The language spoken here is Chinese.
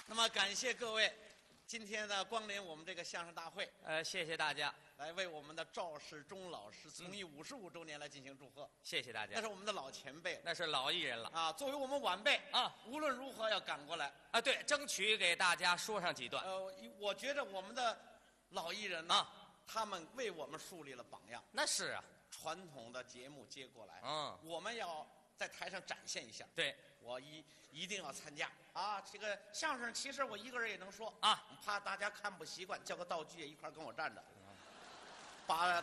那么感谢各位今天呢光临我们这个相声大会， 谢谢大家， 来为我们的赵世忠老师从艺55周年来进行祝贺。 谢谢大家。 那是我们的老前辈了， 那是老艺人了啊！作为我们晚辈啊， 无论如何要赶过来啊！对，争取给大家说上几段。 我觉得我们的老艺人呢， 啊， 他们为我们树立了榜样。 那是啊， 传统的节目接过来， 我们要在台上展现一下。 对， 我一定要参加啊！这个相声其实我一个人也能说啊， 怕大家看不习惯，叫个道具也一块跟我站着，把